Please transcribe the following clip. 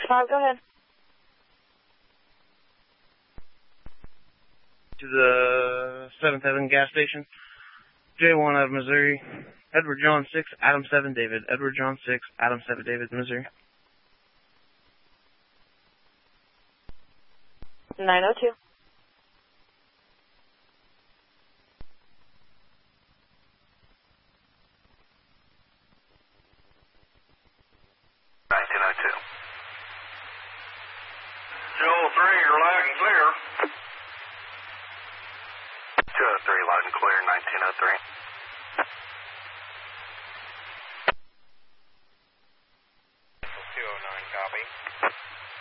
5, go ahead. To the 7th Heaven gas station. J1 out of Missouri. Edward John 6, Adam 7, David. Edward John 6, Adam 7, David, Missouri. 902. Joel 3, you're loud and clear. 203, loud and clear, 1903.